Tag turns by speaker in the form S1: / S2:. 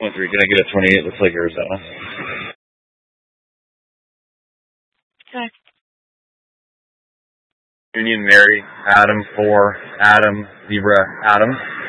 S1: 1-3. Can I get a 28? Looks like Arizona.
S2: Okay.
S1: Union Mary, Adam 4, Adam, Zebra, Adam.